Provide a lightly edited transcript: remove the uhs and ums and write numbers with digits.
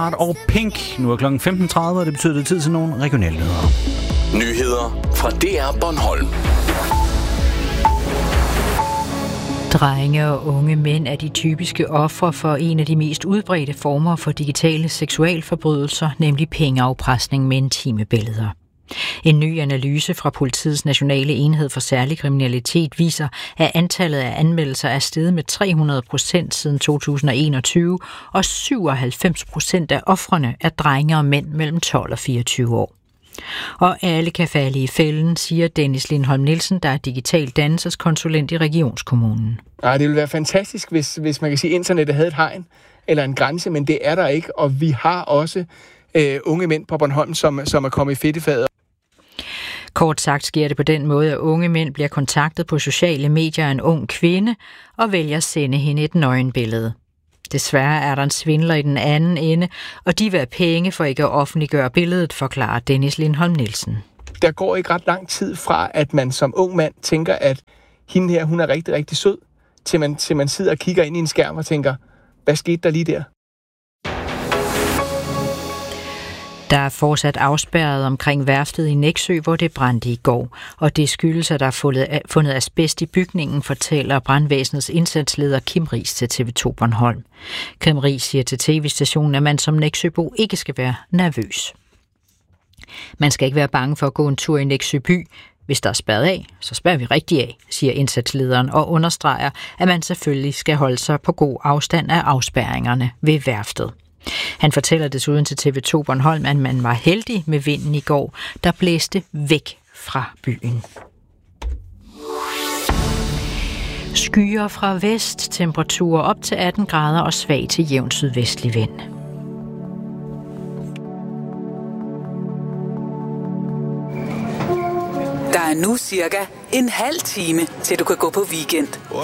Og Pink. Nu er klokken 15.30, og det betyder, det er tid til nogle regionale nyheder. Nyheder fra DR Bornholm. Drenge og unge mænd er de typiske ofre for en af de mest udbredte former for digitale seksualforbrydelser, nemlig pengeafpresning med intime billeder. En ny analyse fra Politiets Nationale Enhed for Særlig Kriminalitet viser, at antallet af anmeldelser er steget med 300% siden 2021, og 97% af ofrene er drenge og mænd mellem 12 og 24 år. Og alle kan falde i fælden, siger Dennis Lindholm Nielsen, der er digital dannelseskonsulent i Regionskommunen. Det ville være fantastisk, hvis man kan sige, at internettet havde et hegn eller en grænse, men det er der ikke, og vi har også unge mænd på Bornholm, som er kommet i fedtefadet. Kort sagt sker det på den måde, at unge mænd bliver kontaktet på sociale medier af en ung kvinde og vælger at sende hende et nøgenbillede. Desværre er der en svindler i den anden ende, og de vil have penge for ikke at offentliggøre billedet, forklarer Dennis Lindholm Nielsen. Der går ikke ret lang tid fra, at man som ung mand tænker, at hende her, hun er rigtig, rigtig sød, til man sidder og kigger ind i en skærm og tænker, hvad skete der lige der? Der er fortsat afspærret omkring værftet i Nexø, hvor det brændte i går, og det skyldes, at der er fundet asbest i bygningen, fortæller brandvæsenets indsatsleder Kim Riis til TV2 Bornholm. Kim Riis siger til tv-stationen, at man som Nexøbo ikke skal være nervøs. Man skal ikke være bange for at gå en tur i Nexø by. Hvis der er spærret af, så spærrer vi rigtig af, siger indsatslederen og understreger, at man selvfølgelig skal holde sig på god afstand af afspærringerne ved værftet. Han fortæller desuden til TV2 Bornholm, at man var heldig med vinden i går, der blæste væk fra byen. Skyer fra vest, temperaturer op til 18 grader og svag til jævn sydvestlig vind. Der er nu cirka en halv time, til du kan gå på weekend.